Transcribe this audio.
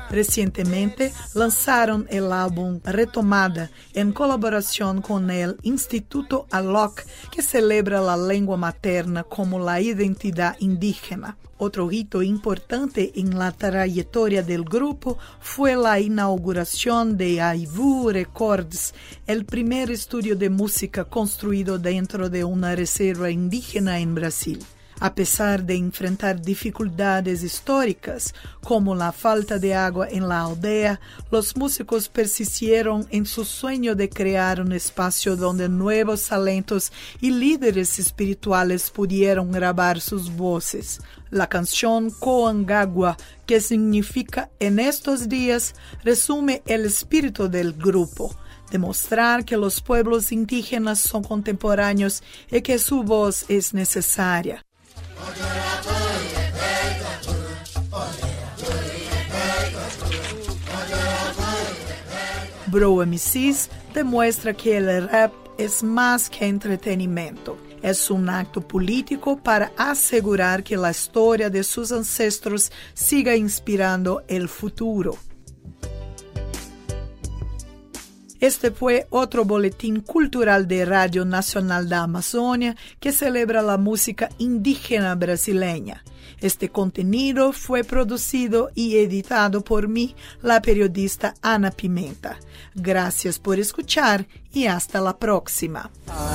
Recientemente lanzaron el álbum Retomada en colaboración con el Instituto Alok, que celebra la lengua materna como la identidad indígena. Otro hito importante en la trayectoria del grupo fue la inauguración de Aivu Records, el primer estudio de música construido dentro de una reserva indígena en Brasil. A pesar de enfrentar dificultades históricas, como la falta de agua en la aldea, los músicos persistieron en su sueño de crear un espacio donde nuevos talentos y líderes espirituales pudieron grabar sus voces. La canción Coangagua, que significa en estos días, resume el espíritu del grupo. Demostrar que los pueblos indígenas son contemporáneos y que su voz es necesaria. Bro MCs demuestra que el rap es más que entretenimiento. Es un acto político para asegurar que la historia de sus ancestros siga inspirando el futuro. Este fue otro boletín cultural de Radio Nacional da Amazônia que celebra la música indígena brasileña. Este contenido fue producido y editado por mí, la periodista Ana Pimenta. Gracias por escuchar y hasta la próxima.